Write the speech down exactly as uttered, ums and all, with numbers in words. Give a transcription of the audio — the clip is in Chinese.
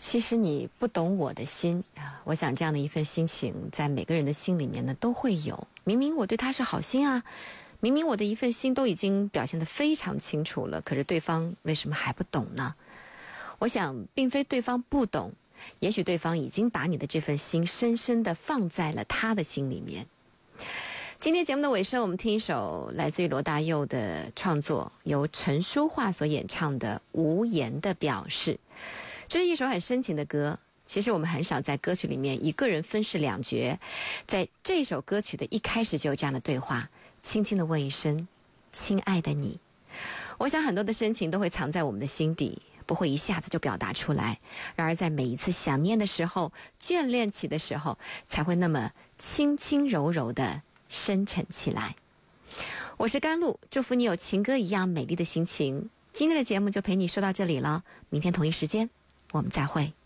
其实你不懂我的心啊，我想这样的一份心情在每个人的心里面呢都会有。明明我对他是好心啊，明明我的一份心都已经表现得非常清楚了，可是对方为什么还不懂呢？我想并非对方不懂，也许对方已经把你的这份心深深地放在了他的心里面。今天节目的尾声，我们听一首来自于罗大佑的创作，由陈淑桦所演唱的《无言的表示》。这是一首很深情的歌，其实我们很少在歌曲里面一个人分饰两角，在这首歌曲的一开始就有这样的对话，轻轻地问一声亲爱的你。我想很多的深情都会藏在我们的心底，不会一下子就表达出来，然而在每一次想念的时候，眷恋起的时候，才会那么轻轻柔柔的深沉起来。我是甘露，祝福你有情歌一样美丽的心情。今天的节目就陪你说到这里了，明天同一时间我们再会。